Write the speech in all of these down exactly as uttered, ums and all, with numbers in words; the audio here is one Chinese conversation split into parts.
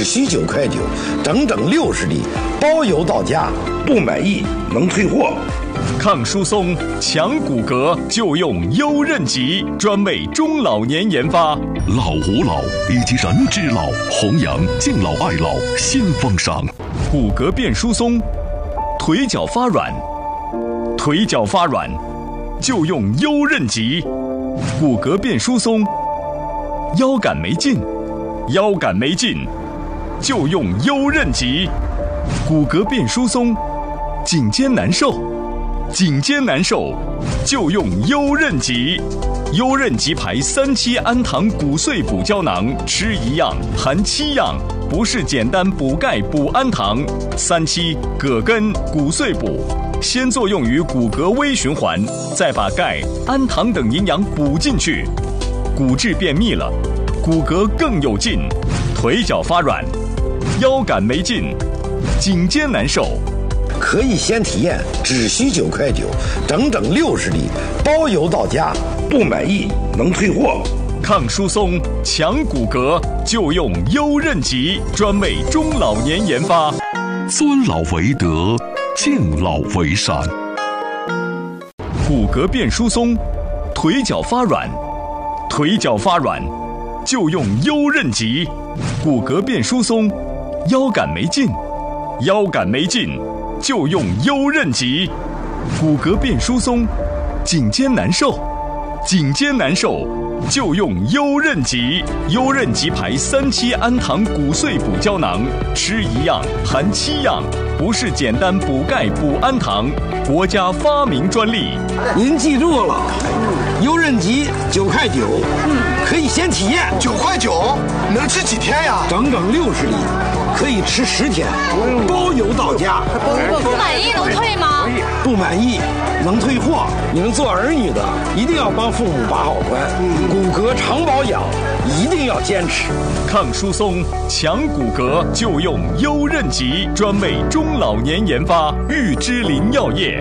需九块九，整整六十粒，包邮到家，不满意能退货。 抗疏松、强骨骼就用优韧极，专为中老年研发。 老吾老以及人之老，弘扬敬老爱老新风尚。 骨骼变疏松，腿脚发软，腿脚发软就用优韧极。骨骼变疏松，腰杆没劲，腰杆没劲就用优韧极。骨骼变疏松，颈肩难受。颈肩难受，就用优韧极。优韧极牌三七氨糖骨碎补胶囊，吃一样含七样，不是简单补钙补氨糖。三七葛根骨碎补，先作用于骨骼微循环，再把钙、氨糖等营养补进去，骨质变密了，骨骼更有劲。腿脚发软，腰杆没劲，颈肩难受。 可以先体验，只需九块九，整整六十粒，包邮到家，不满意能退货。 抗疏松、强骨骼就用优韧极，专为中老年研发。 尊老为德，敬老为善。 骨骼变疏松，腿脚发软，腿脚发软就用优韧极。骨骼变疏松，腰杆没劲，腰杆没劲就用优韧极。骨骼变疏松，颈肩难受，颈肩难受就用优韧极。优韧极牌三七氨糖骨碎补胶囊，吃一样含七样，不是简单补钙补氨糖，国家发明专利。 您记住了，优韧极九块九，可以先体验。 九块九能吃几天呀？ 整整六十粒，可以吃十天，包邮到家。 不满意能退吗？ 不满意能退货。你们做儿女的一定要帮父母把好关，骨骼常保养一定要坚持。 抗疏松、强骨骼就用优韧极，专为中老年研发。玉芝林药业。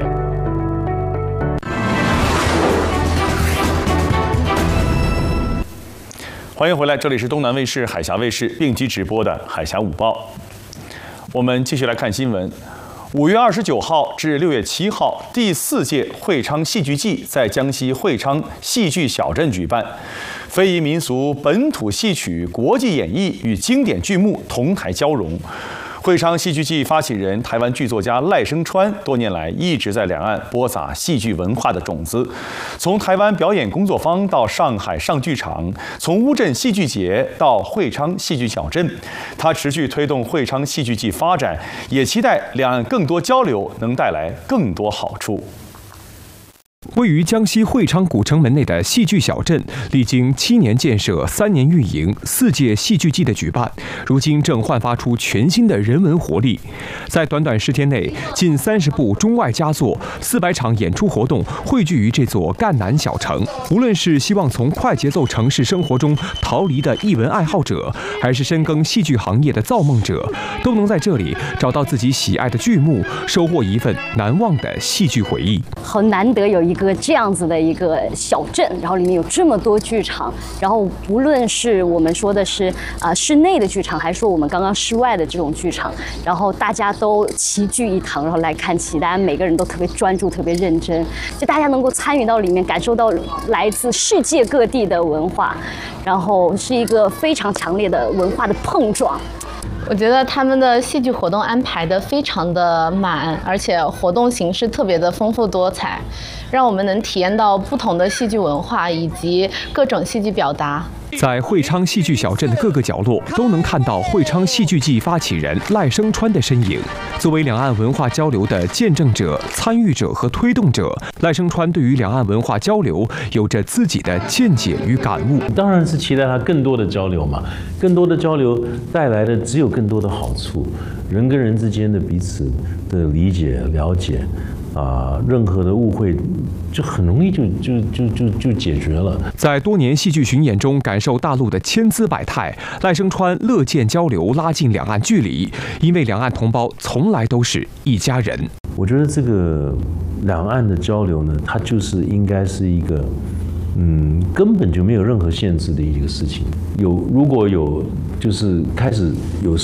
欢迎回来，这里是东南卫视、海峡卫视并机直播的《海峡午报》。我们继续来看新闻。五月二十九号至六月七号，第四届会昌戏剧季在江西会昌戏剧小镇举办，非遗民俗、本土戏曲、国际演绎与经典剧目同台交融。会昌戏剧季发起人台湾剧作家赖声川多年来一直在两岸播撒戏剧文化的种子，从台湾表演工作坊到上海上剧场，从乌镇戏剧节到会昌戏剧小镇，他持续推动会昌戏剧季发展，也期待两岸更多交流能带来更多好处。 位于江西会昌古城门内的戏剧小镇，历经七年建设、三年运营、四届戏剧季的举办，如今正焕发出全新的人文活力。在短短十天内，近三十部中外佳作、四百场演出活动汇聚于这座赣南小城。无论是希望从快节奏城市生活中逃离的艺文爱好者，还是深耕戏剧行业的造梦者，都能在这里找到自己喜爱的剧目，收获一份难忘的戏剧回忆。 好难得有一个这样子的一个小镇，然后里面有这么多剧场，然后无论是我们说的是啊、呃、室内的剧场，还是说我们刚刚室外的这种剧场，然后大家都齐聚一堂，然后来看戏，大家每个人都特别专注、特别认真，就大家能够参与到里面，感受到来自世界各地的文化，然后是一个非常强烈的文化的碰撞。 我觉得他们的戏剧活动安排的非常的满，而且活动形式特别的丰富多彩，让我们能体验到不同的戏剧文化以及各种戏剧表达。 在会昌戏剧小镇的各个角落，都能看到会昌戏剧季发起人赖声川的身影。作为两岸文化交流的见证者、参与者和推动者，赖声川对于两岸文化交流有着自己的见解与感悟。 当然是期待他更多的交流嘛，更多的交流带来的只有更多的好处，人跟人之间的彼此的理解、了解。啊，任何的误会就很容易就就就就就解决了。 在多年戏剧巡演中感受大陆的千姿百态，赖声川乐见交流拉近两岸距离，因为两岸同胞从来都是一家人。 我觉得这个两岸的交流呢，它就是应该是一个，嗯，根本就没有任何限制的一个事情。有如果有就是开始有。